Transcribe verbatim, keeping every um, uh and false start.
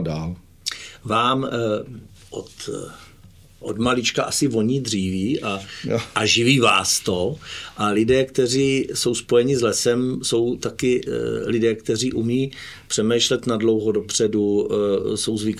dál. Vám eh, od... od malička asi voní dříví a, a živí vás to. A lidé, kteří jsou spojeni s lesem, jsou taky lidé, kteří umí přemýšlet na dlouho dopředu, jsou zvyklí